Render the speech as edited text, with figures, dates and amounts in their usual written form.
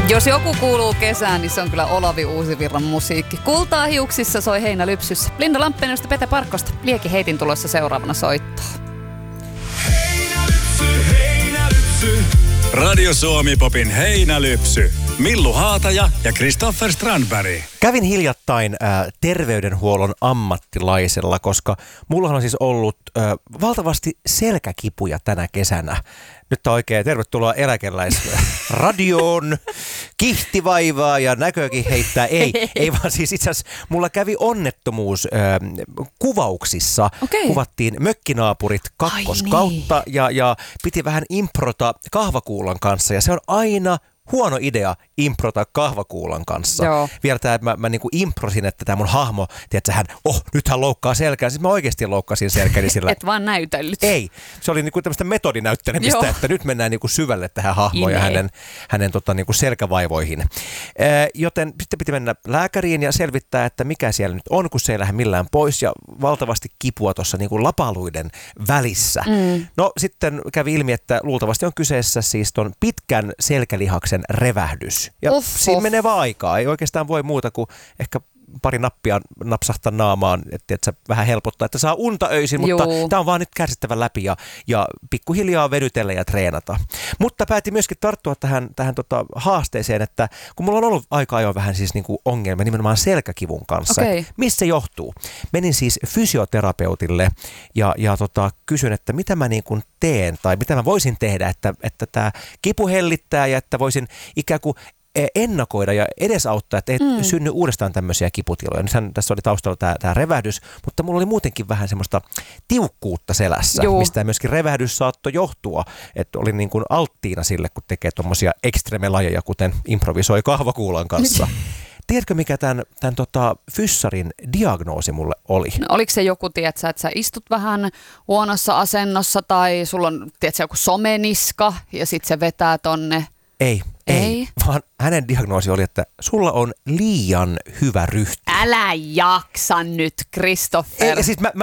Jos joku kuuluu kesään, niin se on kyllä Olavi Uusivirran musiikki. Kultaa hiuksissa soi Heinälypsyssä. Linda Lampinen ja Pete Parkkosta. Liekin heitin tulossa seuraavana soittoon. Heinälypsy. Radio Suomi Popin Heinälypsy. Millu Haataja ja Christopher Strandberg. Kävin hiljattain terveydenhuollon ammattilaisella, koska mulla on siis ollut valtavasti selkäkipuja tänä kesänä. Nyt on oikein tervetuloa eläkeläisradioon. Kihti vaivaa ja näkökin heittää. Ei vaan siis itse asiassa mulla kävi onnettomuus kuvauksissa. Okay. Kuvattiin Mökkinaapurit kakkoskautta ja piti vähän improta kahvakuulan kanssa ja se on aina huono idea improta kahvakuulan kanssa. Joo. Vielä tämä, että mä niinku improsin, että tämä mun hahmo, tiedätkö, nyt hän loukkaa selkään. Siis mä oikeasti loukkasin selkäni sillä. Et vaan näytellyt. Ei. Se oli niinku tämmöistä metodinäyttelemistä, että nyt mennään niinku syvälle tähän hahmoon ja hänen niinku selkävaivoihin. Joten sitten piti mennä lääkäriin ja selvittää, että mikä siellä nyt on, kun se ei lähde millään pois ja valtavasti kipua tuossa niinku lapaluiden välissä. No sitten kävi ilmi, että luultavasti on kyseessä siis ton pitkän selkälihaksen revähdys. Ja siinä menee vaan aikaa. Ei oikeastaan voi muuta kuin ehkä pari nappia napsahtaa naamaan, että se vähän helpottaa, että saa unta öisin, mutta tämä on vaan nyt kärsittävä läpi ja pikkuhiljaa venytellä ja treenata. Mutta päätin myöskin tarttua tähän haasteeseen, että kun mulla on ollut aika ajoin vähän siis niinku ongelmia nimenomaan selkäkivun kanssa. Okay. Missä se johtuu? Menin siis fysioterapeutille ja kysyin, että mitä mä niin kuin teen tai mitä mä voisin tehdä, että tämä kipu hellittää ja että voisin ikään kuin ennakoida ja edesauttaa, että ei synny uudestaan tämmöisiä kiputiloja. Nythän tässä oli taustalla tämä revähdys, mutta mulla oli muutenkin vähän semmoista tiukkuutta selässä, mistä myöskin revähdys saattoi johtua, että oli niin kuin alttiina sille, kun tekee tuommoisia ekstremelajeja, kuten improvisoi kahvakuulan kanssa. Tiedätkö, mikä tämän fyssarin diagnoosi mulle oli? No, oliko se joku, tiedätkö, että sä istut vähän huonossa asennossa tai sulla on, tiedätkö, joku someniska ja sit se vetää tonne? Ei, vaan hänen diagnoosi oli, että sulla on liian hyvä ryhti. Älä jaksa nyt, Christopher. Ei, siis